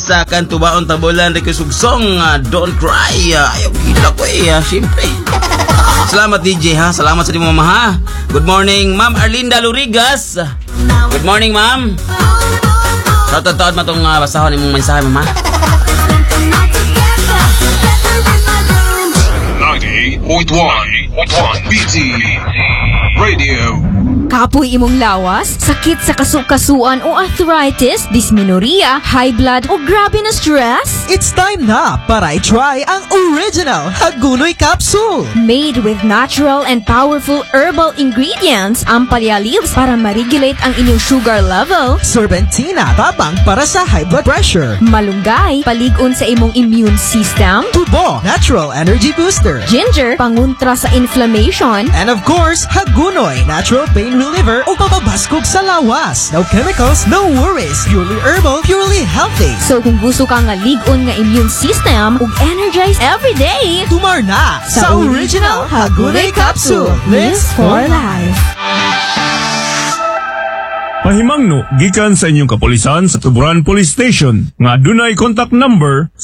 sa kantubaon tabulan requesugsong Don't Cry. Ayaw gila ko siyempre. Salamat DJ ha. Salamat sa di mo mama ha. Good morning Ma'am Arlinda Lurigas. Good morning ma'am. Sa totoo matong basahon imong mensahe mama. 98.1 BT Radio. Kapoy imong lawas, sakit sa kasukasuan o arthritis, dysmenorrhea, high blood o grabe na stress? It's time na para i-try ang original Hagunoy Capsule. Made with natural and powerful herbal ingredients, ang Palialibs para ma-regulate ang inyong sugar level. Serpentina, tabang para sa high blood pressure. Malunggay, paligon sa imong immune system. Tubo, natural energy booster. Ginger, panguntra sa inflammation. And of course, Hagunoy, natural pain reliever o papabaskog sa lawas. No chemicals, no worries. Purely herbal, purely healthy. So kung gusto ka nga ligon nga immune system ug energize every day, tumar na sa original Hagunoy Capsule. Live for life. Pahimangno gikan sa inyong kapulisan sa Tuburan Police Station nga adunay contact number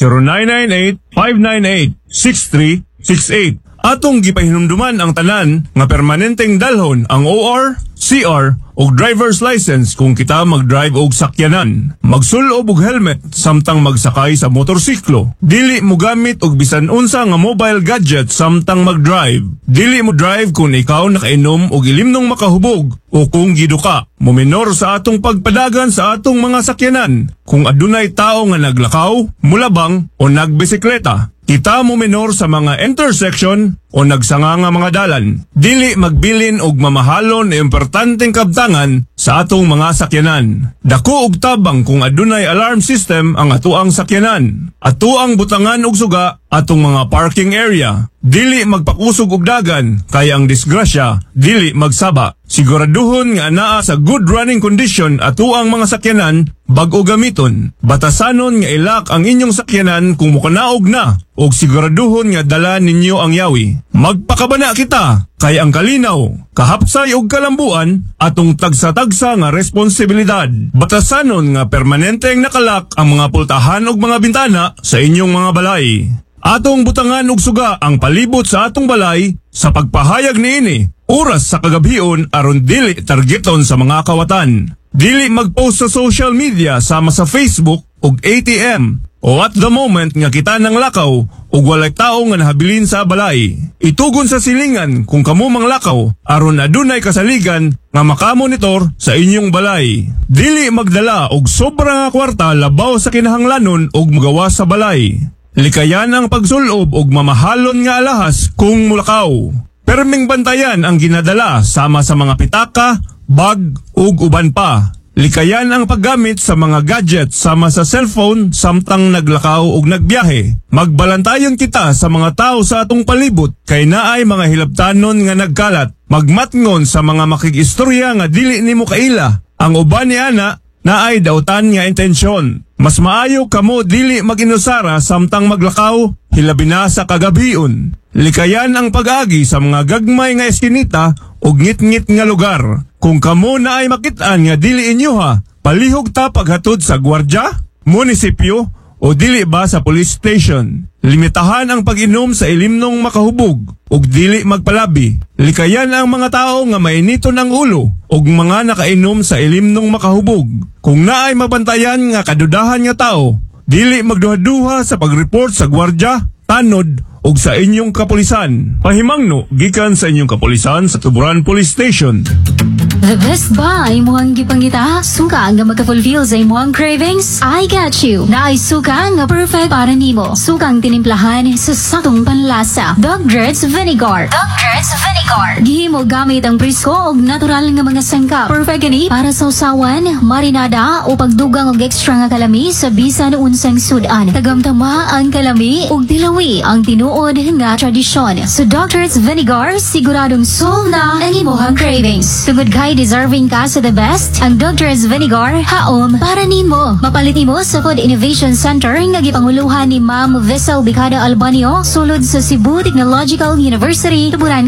0998-598-6368. Atong gipahinumduman ang tanan nga permanenteng dalhon ang OR, CR o driver's license kung kita mag-drive og sakyanan. Magsulob og helmet samtang magsakay sa motorsiklo. Dili mo gamit og bisan unsa nga mobile gadget samtang mag-drive. Dili mo drive kung ikaw nakainom og ilimnong makahubog o kung giduka. Muminor sa atong pagpadagan sa atong mga sakyanan. Kung adunay tao nga naglakaw, mulabang o nagbisikleta. Kita mo minor sa mga intersection o nagsanga nga mga dalan. Dili magbilin og mamahalon e importanteng kabtangan sa atong mga sakyanan. Dako og tabang kung adunay alarm system ang atuang sakyanan. Atuang butangan og suga atong mga parking area. Dili magpakusog og dagan kay ang disgrasya dili magsaba. Siguraduhon nga naa sa good running condition atuang mga sakyanan bag-o gamiton. Batasanon nga ilak ang inyong sakyanan kung mukanaog na og siguraduhon nga dala ninyo ang yawi. Magpakabana kita kay ang kalinaw, kahapsay og kalambuan atong tagsa-tagsa nga responsibilidad. Batasanon nga permanenteng nakalak ang mga pultahan og mga bintana sa inyong mga balay. Atong butangan og suga ang palibot sa atong balay sa pagpahayag niini oras sa kagabion aron dili targeton sa mga kawatan. Dili magpost sa social media sama sa Facebook ug ATM o at the moment nga kita nang lakaw ug walay tao nga nahabilin sa balay. Itugon sa silingan kung kamo manglakaw aron adunay kasaligan nga makamonitor sa inyong balay. Dili magdala og sobra nga kwarta labaw sa kinahanglanon ug magawas sa balay. Likayan ang pagsulob og mamahalon nga alahas kung mulakaw. Perming bantayan ang ginadala sama sa mga pitaka, bag ug uban pa. Likayan ang paggamit sa mga gadget sama sa cellphone samtang naglakaw ug nagbiyahe. Magbalantayon kita sa mga tao sa atong palibot kay naay mga hilabtanon nga nagkalat. Magmatngon sa mga makikistorya nga dili nimo kaila. Ang uban ni ana naay dautan nga intensyon. Mas maayo kamo dili maginusara samtang maglakaw hilabi na sa kagabion. Likayan ang pag-agi sa mga gagmay nga eskinita o ngit-ngit nga lugar. Kung kamo na ay makitaan nga dili inyo ha, palihog ta paghatod sa gwardya, munisipyo o dili ba sa police station. Limitahan ang pag-inom sa ilimnong makahubog ug dili magpalabi. Likayan ang mga tao nga mainito ng ulo ug mga nakainom sa ilimnong makahubog. Kung naay mabantayan nga kadudahan nga tao, dili magduha-duha sa pag-report sa gwardya, tanod ug sa inyong kapulisan. Pahimangno gikan sa inyong kapulisan sa Tuburan Police Station. The best buy mo ang gipangita, suka nga magka-fulfill sa imong cravings. I got you. Naay suka nga perfect para nimo. Sukang tinimplahan sa sakong panlasa. Dogger's Vinegar. Dogger's Vinegar. Gihimo gamit ang presko og natural nga mga sangkap. Perfect gani para sa usawan, marinada o pagdugang og extra nga kalami sa bisan unsang sudan. Tagamtama ang kalami ug dilawi ang tinuod nga tradisyon. So Dogger's Vinegar siguradong solve na ang imong cravings. Tungod kay deserving ka sa the best, ang Dogger's Vinegar haom para nimo. Mapalit nimo sa Food Innovation Center nga gipanguluhan ni Ma'am Vessel Bicada Albanio sulod sa Cebu Technological University Tuburan Campus.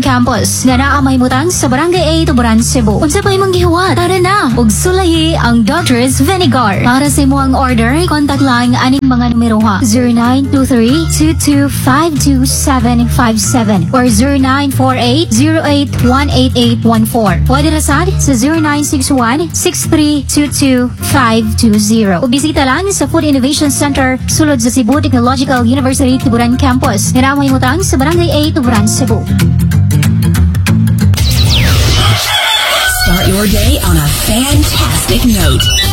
Campus nga naa may mutang sa Barangay 8 Tuburan, Cebu. Unsa pa imong gihuwat? Tara na ug sulahi ang Doctor's Vinegar. Para sa imong order, contact lang aning mga numero ha: 0923-2252-757 or 0948-08-18814. Pwede rasad sa 0961-6322-520. O bisita lang sa Food Innovation Center sulod sa Cebu Technological University Tuburan Campus. Naramay mutang sa Barangay 8 Tuburan, Cebu. Start your day on a fantastic note.